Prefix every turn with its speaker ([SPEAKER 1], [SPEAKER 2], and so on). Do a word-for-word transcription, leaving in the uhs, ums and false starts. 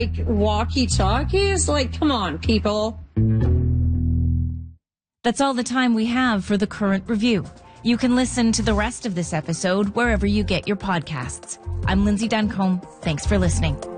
[SPEAKER 1] Like walkie-talkies? Like, come on, people.
[SPEAKER 2] That's all the time we have for the Current Review. You can listen to the rest of this episode wherever you get your podcasts. I'm Lindsay Duncombe. Thanks for listening.